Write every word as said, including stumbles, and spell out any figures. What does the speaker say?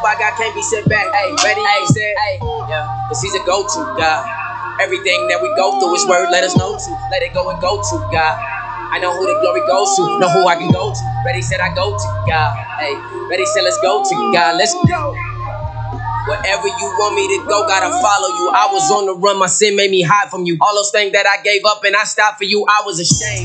I got can't be set back. Hey, ready? Hey, said, hey, yeah, cause he's a go-to God. Everything that we go through, his word let us know to. Let it go and go to God. I know who the glory goes to, know who I can go to. Ready said I go to God. Hey, ready said let's go to God. Let's go. Wherever you want me to go, gotta follow you. I was on the run, my sin made me hide from you. All those things that I gave up and I stopped for you, I was ashamed.